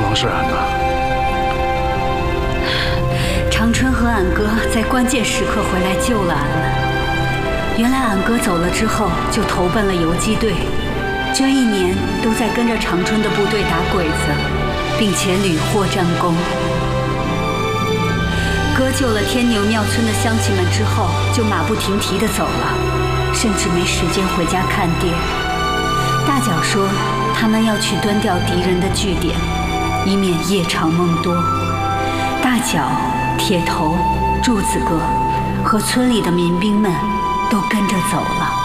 方是俺呢？ 长春和俺哥在关键时刻回来救了俺们。原来俺哥走了之后就投奔了游击队，这1年都在跟着长春的部队打鬼子，并且屡获战功。哥救了天牛庙村的乡亲们之后，就马不停蹄地走了，甚至没时间回家看爹。大脚说他们要去端掉敌人的据点，以免夜长梦多。大脚、铁头、柱子哥和村里的民兵们都跟着走了。